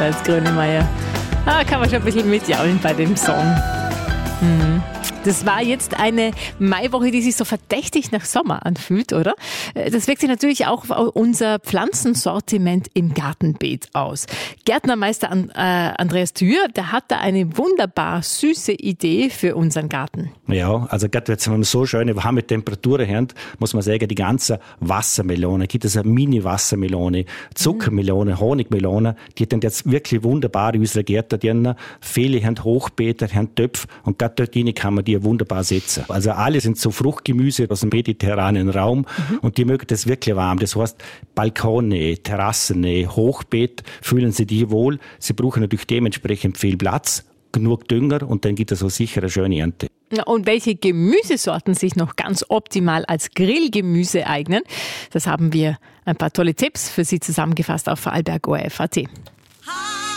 als Grönemeyer. Kann man schon ein bisschen mitjaulen bei dem Song. Das war jetzt eine Maiwoche, die sich so verdächtig nach Sommer anfühlt, oder? Das wirkt sich natürlich auch auf unser Pflanzensortiment im Gartenbeet aus. Gärtnermeister Andreas Thür, der hat da eine wunderbar süße Idee für unseren Garten. Ja, also gerade jetzt, wenn wir so schöne warme Temperaturen haben, muss man sagen, die ganzen Wassermelonen, gibt es eine Mini-Wassermelone, Zuckermelone, Honigmelone, die haben jetzt wirklich wunderbar in unseren Gärten drin. Viele haben Hochbeete, haben Töpfe und gerade dort rein kann man die wunderbar setzen. Also alle sind so Fruchtgemüse aus dem mediterranen Raum und die mögen das wirklich warm. Das heißt, Balkone, Terrassen, Hochbeet, fühlen sie die wohl. Sie brauchen natürlich dementsprechend viel Platz, genug Dünger und dann gibt es so sicher eine schöne Ernte. Und welche Gemüsesorten sich noch ganz optimal als Grillgemüse eignen, das haben wir ein paar tolle Tipps für Sie zusammengefasst auf Vorarlberg ORF.at.